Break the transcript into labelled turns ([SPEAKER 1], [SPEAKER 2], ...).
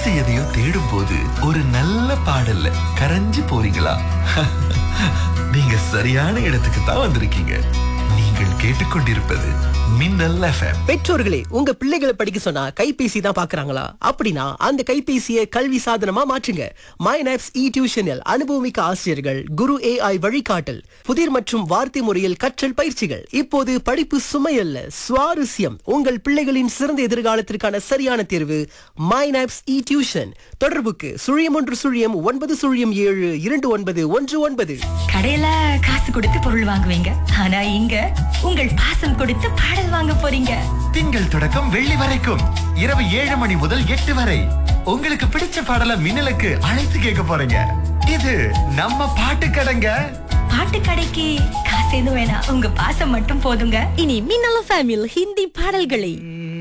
[SPEAKER 1] பிடித்த எதையோ தேடும் போது ஒரு நல்ல பாடல்ல கரைஞ்சு போறீங்களா? நீங்க சரியான இடத்துக்கு தான் வந்திருக்கீங்க. நீங்கள் கேட்டுக்கொண்டிருப்பது மின்னல் FM.
[SPEAKER 2] பெற்றோர்களே, உங்க பிள்ளைகளை படிக்க சொன்னா கைபேசி தான் பாக்குறாங்களா? அப்படின்னா அந்த கைபேசியை கல்வி சாதனமா மாற்றுங்க. மைனாப்ஸ் டியூஷனில் அனுபவமிக்க ஆசிரியர்கள், குரு AI வழிகாட்டல், புதிர் மற்றும் வார்த்தை முறையில் கற்றல் பயிற்சிகள். இப்போது படிப்பு சுமையல்ல, சுவாரஸ்யம். உங்கள் பிள்ளைகளின் சிறந்த எதிர்காலத்திற்கான சரியான தேர்வு மைனாப்ஸ் டியூஷன். தொடர்புக்கு 0110072919.
[SPEAKER 3] கடையில காசு கொடுத்து பொருள் வாங்குவீங்க, ஆனா இங்க உங்கள் பாசம் கொடுத்து பாடல் வாங்க போறீங்க.
[SPEAKER 1] திங்கள் தொடக்கம் வெள்ளி வரைக்கும் இரவு 7 மணி முதல் 8 வரை உங்களுக்கு பிடிச்ச பாடலை மின்னலுக்கு அழைத்து கேட்க போறீங்க. இது நம்ம பாட்டு கடைங்க.
[SPEAKER 3] பாட்டு கடைக்கு காசு எதுவும் வேணாம், உங்க பாசம் மட்டும் போதுங்க.
[SPEAKER 4] இனி மின்னல் ஃபேமிலி ஹிந்தி பாடல்களை